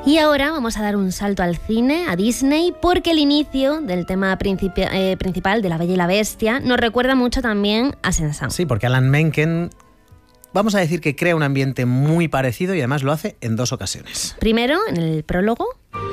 Y ahora vamos a dar un salto al cine, a Disney, porque el inicio del tema principal de La Bella y la Bestia nos recuerda mucho también a Saint-Saëns. Sí, porque Alan Menken, vamos a decir que crea un ambiente muy parecido y además lo hace en 2 ocasiones. Primero, en el prólogo.